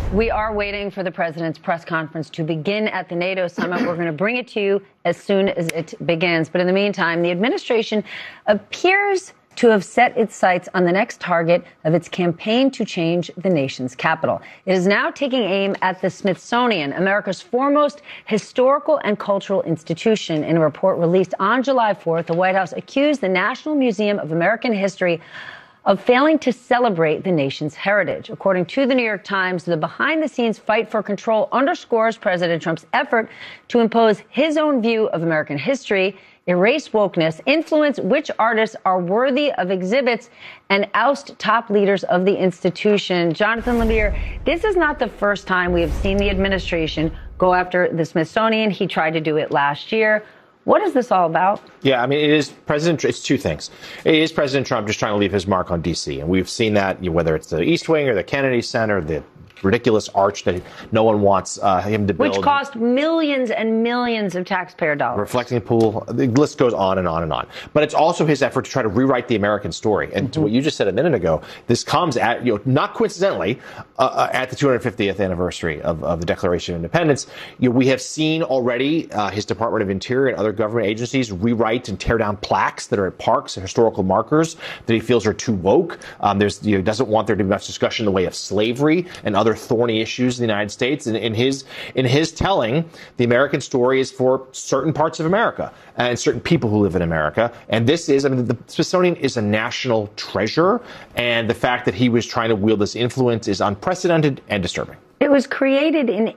We are waiting for the president's press conference to begin at the NATO summit. We're going to bring it to you as soon as it begins. But in the meantime, the administration appears to have set its sights on the next target of its campaign to change the nation's capital. It is now taking aim at the Smithsonian, America's foremost historical and cultural institution. In a report released on July 4th, the White House accused the National Museum of American History of failing to celebrate the nation's heritage. According to the New York Times, the behind-the-scenes fight for control underscores President Trump's effort to impose his own view of American history, erase wokeness, influence which artists are worthy of exhibits, and oust top leaders of the institution. Jonathan Lemire, this is not the first time we have seen the administration go after the Smithsonian. He tried to do it last year. What is this all about? Yeah, I mean, it's two things. It is President Trump just trying to leave his mark on D.C. And we've seen that, whether it's the East Wing or the Kennedy Center, the ridiculous arch that no one wants him to build. Which cost millions and millions of taxpayer dollars. Reflecting pool. The list goes on and on and on. But it's also his effort to try to rewrite the American story. And to what you just said a minute ago, this comes at, not coincidentally, at the 250th anniversary of the Declaration of Independence. We have seen already his Department of Interior and other government agencies rewrite and tear down plaques that are at parks and historical markers that he feels are too woke. He doesn't want there to be much discussion in the way of slavery and other thorny issues in the United States. And in his telling, the American story is for certain parts of America and certain people who live in America. And this is, the Smithsonian is a national treasure. And the fact that he was trying to wield this influence is unprecedented and disturbing. It was created in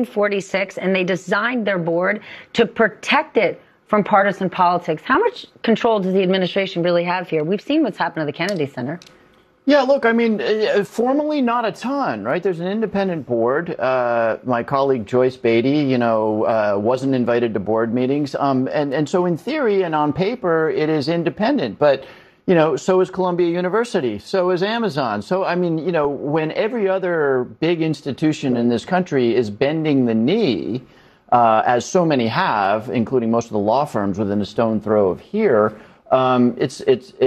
1846, and they designed their board to protect it from partisan politics. How much control does the administration really have here? We've seen what's happened to the Kennedy Center. Yeah, look, formally not a ton, right? There's an independent board. My colleague Joyce Beatty, wasn't invited to board meetings. And so in theory and on paper, it is independent. But, so is Columbia University. So is Amazon. So, when every other big institution in this country is bending the knee, as so many have, including most of the law firms within a stone throw of here, it's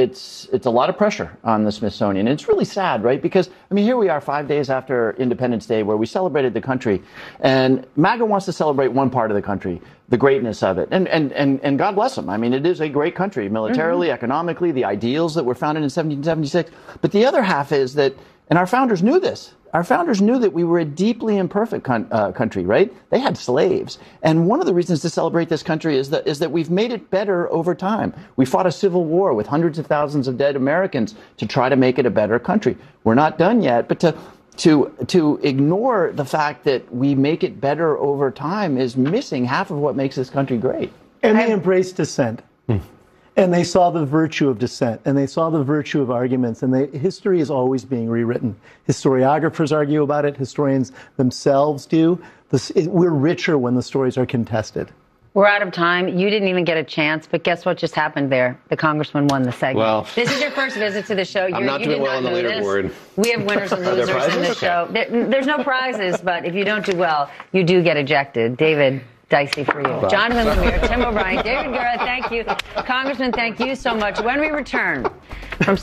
a lot of pressure on the Smithsonian. And it's really sad, right? Because, here we are 5 days after Independence Day, where we celebrated the country, and MAGA wants to celebrate one part of the country, the greatness of it. And God bless them. It is a great country, militarily, economically, the ideals that were founded in 1776. But the other half is that, and our founders knew this, our founders knew that we were a deeply imperfect country, right? They had slaves. And one of the reasons to celebrate this country is that we've made it better over time. We fought a civil war with hundreds of thousands of dead Americans to try to make it a better country. We're not done yet, but to ignore the fact that we make it better over time is missing half of what makes this country great. And they embraced dissent. And they saw the virtue of dissent, and they saw the virtue of arguments, and history is always being rewritten. Historiographers argue about it. Historians themselves do. We're richer when the stories are contested. We're out of time. You didn't even get a chance, but guess what just happened there? The congressman won the segment. Well, this is your first visit to the show. I'm not doing well on the leaderboard. We have winners and losers in the show. There's no prizes, but if you don't do well, you do get ejected. David, dicey for you. Bye. Jonathan Lemire, Tim O'Brien, David Gura, thank you. Congressman, thank you so much. When we return from